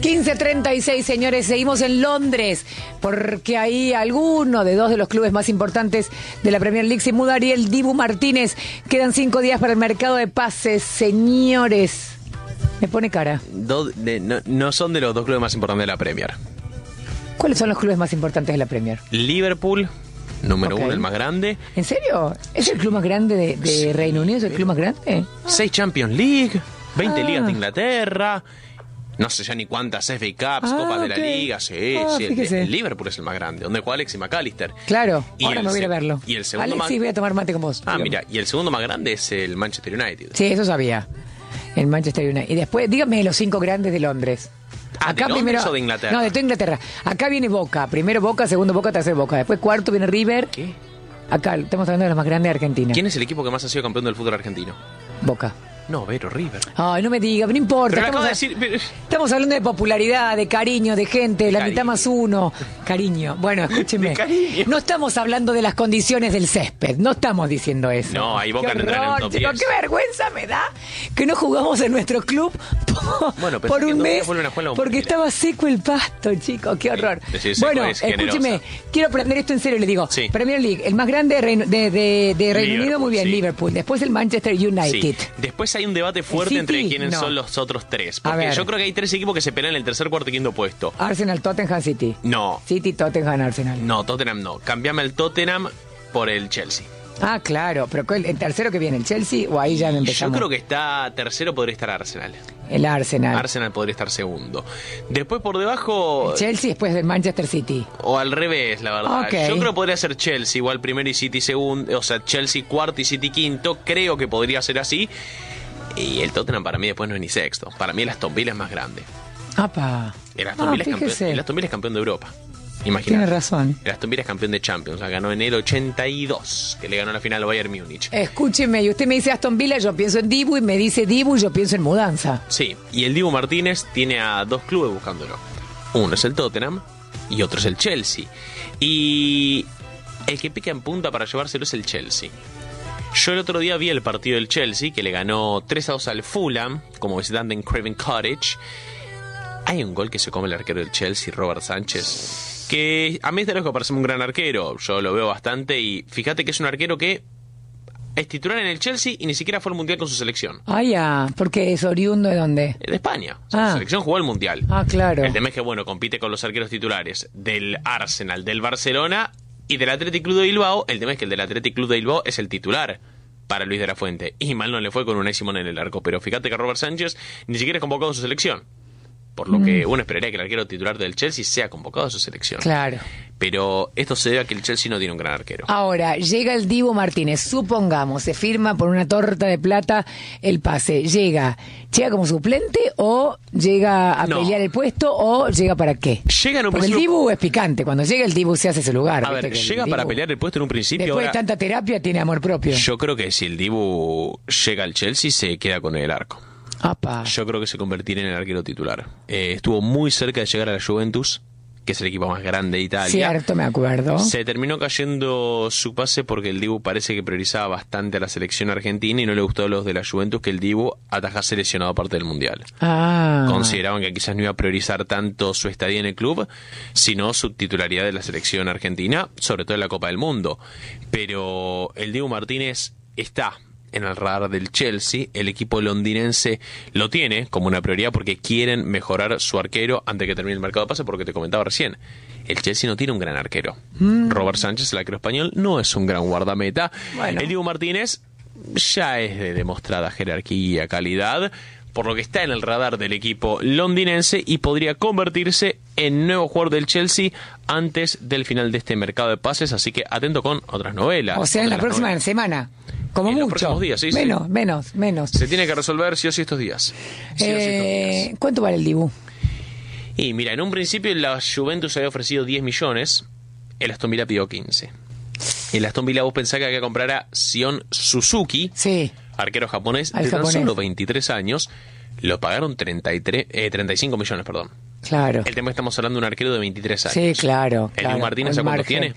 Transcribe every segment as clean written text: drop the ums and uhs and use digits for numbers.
15:36, señores, seguimos en Londres, porque ahí alguno de dos de los clubes más importantes de la Premier League se mudaría, el Dibu Martínez. Quedan 5 días para el mercado de pases, señores. Me pone cara. No son de los dos clubes más importantes de la Premier. ¿Cuáles son los clubes más importantes de la Premier? Liverpool, número 1, el más grande. ¿En serio? ¿Es el club más grande de Reino Unido? ¿Es el club más grande? 6 Champions League, 20 ligas de Inglaterra. No sé ya ni cuántas FA Cups, Copas de la Liga. Sí, el Liverpool es el más grande, donde juega Alexis McAllister. Claro, ahora me voy a ir a verlo. Y el segundo Alexis, voy a tomar mate con vos. Mira, y el segundo más grande es el Manchester United. Sí, eso sabía. El Manchester United. Y después, dígame los 5 grandes de Londres. Acá ¿de Londres o de Inglaterra? No, de toda Inglaterra. Acá viene Boca. Primero Boca, segundo Boca, tercero Boca. Después cuarto viene River. ¿Qué? Acá estamos hablando de los más grandes de Argentina. ¿Quién es el equipo que más ha sido campeón del fútbol argentino? Boca. No, River. Ay, no me diga, no importa. Pero acabo de decir... Estamos hablando de popularidad, de cariño, de gente, la mitad más uno. Cariño. Bueno, escúcheme. No estamos hablando de las condiciones del césped. No estamos diciendo eso. No, ahí Boca no entra en el top 10. Qué vergüenza me da que no jugamos en nuestro club por un mes porque estaba seco el pasto, chicos. Qué horror. Bueno, escúcheme. Quiero aprender esto en serio, le digo. Sí. Premier League, el más grande de Reino Unido, muy bien, sí. Liverpool. Después el Manchester United. Sí. Después hay un debate fuerte entre quiénes son los otros tres. Porque yo creo que hay 3 equipos que se pelean en el tercer, cuarto y quinto puesto. Arsenal, Tottenham, City. No. City, Tottenham, Arsenal. No, Tottenham no. Cambiame el Tottenham por el Chelsea. Ah, claro. Pero ¿el tercero que viene? ¿El Chelsea o ahí ya empezamos? Yo creo que está tercero, podría estar Arsenal. El Arsenal. Arsenal podría estar segundo. Después por debajo... El Chelsea después del Manchester City. O al revés, la verdad. Okay. Yo creo que podría ser Chelsea igual primero y City segundo. O sea, Chelsea cuarto y City quinto. Creo que podría ser así. Y el Tottenham para mí después no es ni sexto. Para mí el Aston Villa es más grande. ¡Apa! El Aston Villa es campeón de Europa. Imagínate. Tiene razón. El Aston Villa es campeón de Champions. La ganó en el 82, que le ganó la final al Bayern Múnich. Escúcheme, y usted me dice Aston Villa, yo pienso en Dibu, y me dice Dibu, yo pienso en mudanza. Sí, y el Dibu Martínez tiene a 2 clubes buscándolo. Uno es el Tottenham y otro es el Chelsea. Y el que pica en punta para llevárselo es el Chelsea. Yo el otro día vi el partido del Chelsea, que le ganó 3-2 al Fulham, como visitante en Craven Cottage. Hay un gol que se come el arquero del Chelsea, Robert Sánchez, que a mí es de los que parece un gran arquero. Yo lo veo bastante y fíjate que es un arquero que es titular en el Chelsea y ni siquiera fue al Mundial con su selección. Ah, ya, porque es oriundo de dónde? De España. O sea, su selección jugó al Mundial. Ah, claro. El tema es que, compite con los arqueros titulares del Arsenal, del Barcelona y del Athletic Club de Bilbao. El tema es que el del Athletic Club de Bilbao es el titular para Luis de la Fuente. Y mal no le fue con Unai Simón en el arco. Pero fíjate que Robert Sánchez ni siquiera es convocado en su selección. Por lo que uno esperaría que el arquero titular del Chelsea sea convocado a su selección. Claro. Pero esto se debe a que el Chelsea no tiene un gran arquero. Ahora, llega el Dibu Martínez, supongamos, se firma por una torta de plata el pase. ¿Llega como suplente o llega a pelear el puesto o llega para qué? Llega en un Porque el Dibu es picante, cuando llega el Dibu se hace ese lugar. A ver, llega para pelear el puesto en un principio. Después de tanta terapia tiene amor propio. Yo creo que si el Dibu llega al Chelsea se queda con el arco. Apa. Yo creo que se convertirá en el arquero titular. Estuvo muy cerca de llegar a la Juventus, que es el equipo más grande de Italia. Cierto, me acuerdo. Se terminó cayendo su pase porque el Dibu parece que priorizaba bastante a la selección argentina y no le gustó a los de la Juventus que el Dibu atajase lesionado aparte del Mundial. Consideraban que quizás no iba a priorizar tanto su estadía en el club, sino su titularidad de la selección argentina, sobre todo en la Copa del Mundo. Pero el Dibu Martínez está en el radar del Chelsea. El equipo londinense lo tiene como una prioridad porque quieren mejorar su arquero antes de que termine el mercado de pases, porque te comentaba recién, el Chelsea no tiene un gran arquero. Robert Sánchez, el arquero español, no es un gran guardameta. El Dibu Martínez ya es de demostrada jerarquía, calidad, por lo que está en el radar del equipo londinense y podría convertirse en nuevo jugador del Chelsea antes del final de este mercado de pases, así que atento con otras novelas. O sea, en la próxima semana. Como mucho. Los próximos días, sí, menos. Se tiene que resolver sí o sí estos días. ¿Cuánto vale el Dibu? Y mira, en un principio la Juventus había ofrecido 10 millones, el Aston Villa pidió 15. El Aston Villa, vos pensás que había que comprar a Sion Suzuki, arquero japonés de tan solo 23 años, lo pagaron 35 millones, perdón. Claro. El tema que estamos hablando de un arquero de 23 años. Sí, claro. ¿El Dibu Martínez a cuánto tiene?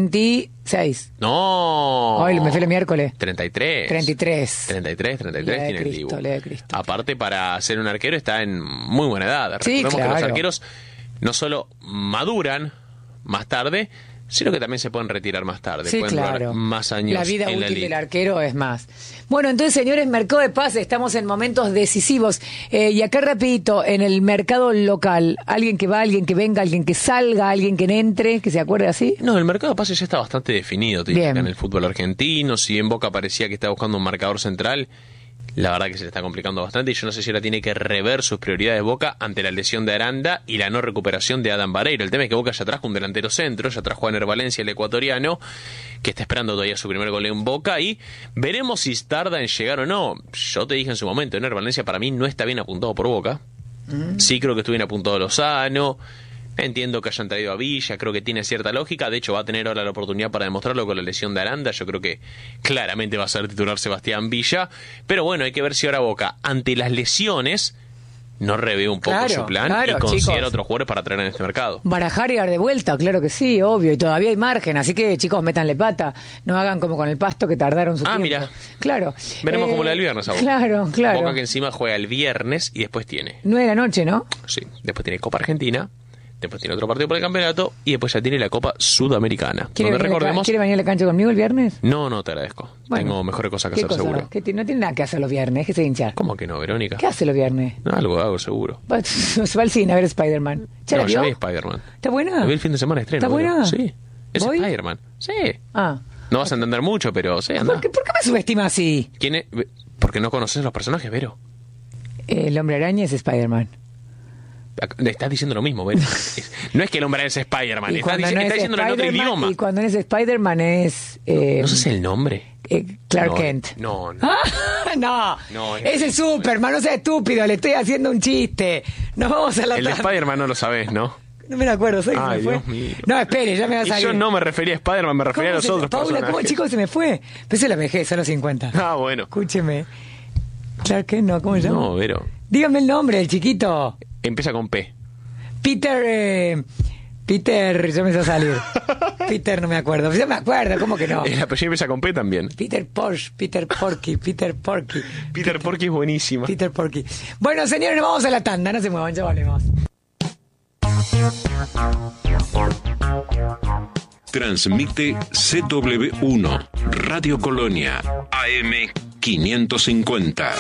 36. No. Hoy me fui el miércoles. 33. 33 tiene el Dibu. Aparte, para ser un arquero está en muy buena edad. Recordemos que los arqueros no solo maduran más tarde, sino que también se pueden retirar más tarde. Sí, pueden durar más años. La vida útil del arquero es más. Bueno, entonces, señores, mercado de paz, estamos en momentos decisivos. Y acá rapidito, en el mercado local, alguien que va, alguien que venga, alguien que salga, alguien que entre, que se acuerde así. No, el mercado de pases ya está bastante definido, te digo, acá en el fútbol argentino. Si en Boca parecía que estaba buscando un marcador central, la verdad que se le está complicando bastante y yo no sé si ahora tiene que rever sus prioridades Boca ante la lesión de Aranda y la no recuperación de Adam Vareiro. El tema es que Boca ya trajo un delantero centro, ya trajo a Ener Valencia, el ecuatoriano, que está esperando todavía su primer gol en Boca y veremos si tarda en llegar o no. Yo te dije en su momento, Ener Valencia para mí no está bien apuntado por Boca. Sí creo que estuvo bien apuntado Lozano. Entiendo que hayan traído a Villa, creo que tiene cierta lógica. De hecho, va a tener ahora la oportunidad para demostrarlo con la lesión de Aranda. Yo creo que claramente va a ser titular Sebastián Villa. Pero bueno, hay que ver si ahora Boca, ante las lesiones, no revé un poco su plan y considera otros jugadores para traer en este mercado. Barajar y dar de vuelta, claro que sí, obvio. Y todavía hay margen. Así que, chicos, métanle pata. No hagan como con el Pasto que tardaron su tiempo. Mira. Claro. Veremos como la del viernes a Boca. Claro. Boca que encima juega el viernes y después tiene 9 de la noche, ¿no? Sí. Después tiene Copa Argentina. Después tiene otro partido por el campeonato y después ya tiene la Copa Sudamericana. ¿Quiere venir a la cancha conmigo el viernes? No, te agradezco. Bueno, tengo mejores cosas que hacer, seguro. No tiene nada que hacer los viernes, que se hincha. ¿Cómo que no, Verónica? ¿Qué hace los viernes? No, algo hago, seguro. Se va al cine a ver Spider-Man. No, ya vi Spider-Man. ¿Está buena? La vi el fin de semana de estreno. ¿Está buena? Sí. Es Spider-Man. Sí. No vas a entender mucho, pero sí, anda. ¿Por qué me subestimas así? ¿Quién es? Porque no conoces los personajes, Vero. El Hombre Araña es Spider-Man. Le estás diciendo lo mismo, Vero. No es que el hombre es Spider-Man, está diciendo en otro idioma. Y cuando es Spider-Man es... ¿No sé el nombre? Clark Kent. No. No, ese es Superman, no seas estúpido, le estoy haciendo un chiste. Nos vamos a la El de Spider-Man no lo sabés, ¿no? No me acuerdo, ¿sabes qué se me fue? Mío. No, espere, ya me va a salir. Yo no me refería a Spider-Man, me refería a los otros personajes. ¿Cómo, chicos, se me fue? Pensé la vejez, son los 50. Bueno. Escúcheme. Clark Kent, no, ¿cómo se llama? No, Vero. Dígame el nombre, el chiquito. Empieza con P. Peter, ya me hizo salir. Peter, no me acuerdo. Ya me acuerdo, ¿cómo que no? El apellido empieza con P también. Peter Porky. Peter Porky es buenísimo. Peter Porky. Bueno, señores, nos vamos a la tanda. No se muevan, ya volvemos. Transmite CW1, Radio Colonia, AM 550.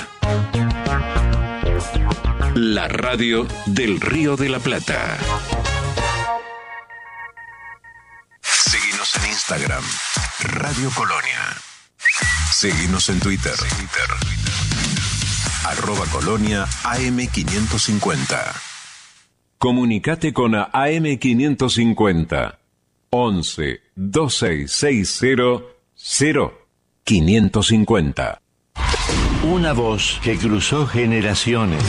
La radio del Río de la Plata. Seguinos en Instagram, Radio Colonia. Seguinos en Twitter. @Colonia AM550. Comunicate con AM550. 11 2660 0550. Una voz que cruzó generaciones.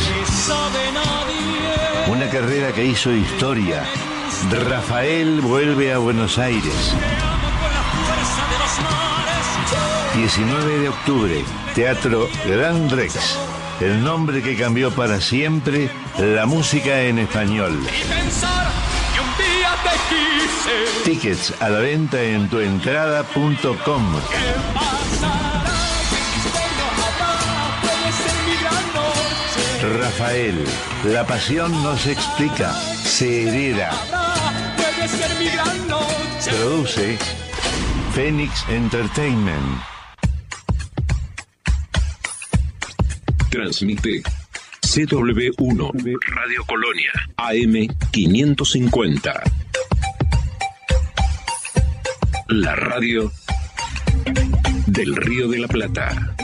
Una carrera que hizo historia. Rafael vuelve a Buenos Aires. 19 de octubre, Teatro Gran Rex. El nombre que cambió para siempre la música en español. Tickets a la venta en tuentrada.com. Rafael, la pasión no se explica, se hereda. Produce Phoenix Entertainment. Transmite CW1, Radio Colonia, AM550. La radio del Río de la Plata.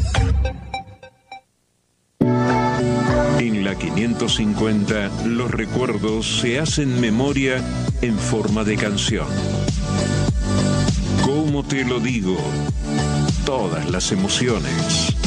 En la 550, los recuerdos se hacen memoria en forma de canción. ¿Cómo te lo digo? Todas las emociones.